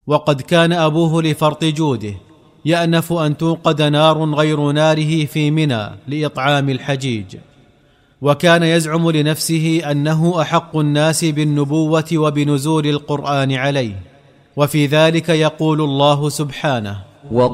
وقد كان أبوه لفرط جوده يأنف أن توقد نار غير ناره في منى لإطعام الحجيج، وكان يزعم لنفسه أنه أحق الناس بالنبوة وبنزول القرآن عليه. وفي ذلك يقول الله سبحانه: